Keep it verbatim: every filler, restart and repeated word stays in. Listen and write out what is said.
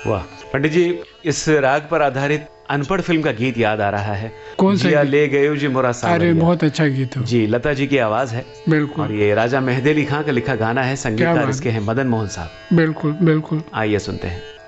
वाह पंडित जी, इस राग पर आधारित अनपढ़ फिल्म का गीत याद आ रहा है। कौन सा जिया ले गयो जी मोरा सांवरिया। अरे बहुत अच्छा गीत हो जी, लता जी की आवाज़ है। बिल्कुल। और ये राजा मेहदी अली खां का लिखा गाना है, संगीतकार बात इसके हैं मदन मोहन साहब। बिल्कुल बिल्कुल। आइए सुनते हैं।